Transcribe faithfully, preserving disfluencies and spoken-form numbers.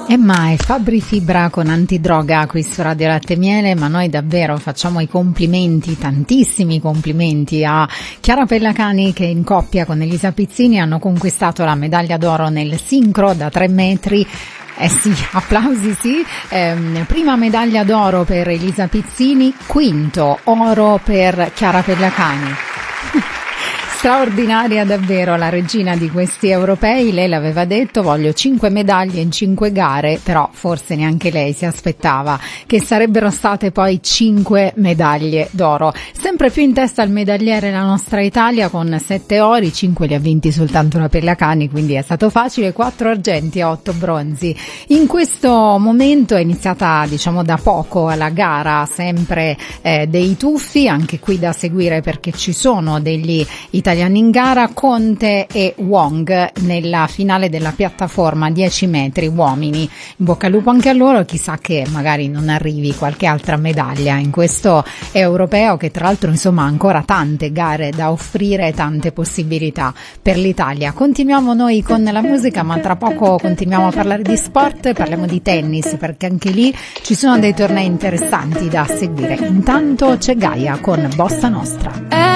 E mai Fabri Fibra con Antidroga qui su Radio Latte e Miele, ma noi davvero facciamo i complimenti, tantissimi complimenti a Chiara Pellacani che in coppia con Elisa Pizzini hanno conquistato la medaglia d'oro nel sincro da tre metri. Eh sì, applausi sì, eh, prima medaglia d'oro per Elisa Pizzini, quinto oro per Chiara Pellacani. Straordinaria davvero la regina di questi europei, lei l'aveva detto, voglio cinque medaglie in cinque gare, però forse neanche lei si aspettava che sarebbero state poi cinque medaglie d'oro. Sempre più in testa al medagliere la nostra Italia con sette ori, cinque li ha vinti soltanto la Pellacani, quindi è stato facile, quattro argenti e otto bronzi. In questo momento è iniziata diciamo da poco la gara sempre eh, dei tuffi, anche qui da seguire perché ci sono degli italiani italiani in gara, Conte e Wong nella finale della piattaforma dieci metri uomini. In bocca al lupo anche a loro, chissà che magari non arrivi qualche altra medaglia in questo europeo che tra l'altro insomma ha ancora tante gare da offrire, tante possibilità per l'Italia. Continuiamo noi con la musica, ma tra poco continuiamo a parlare di sport, parliamo di tennis perché anche lì ci sono dei tornei interessanti da seguire. Intanto c'è Gaia con Bossa Nostra.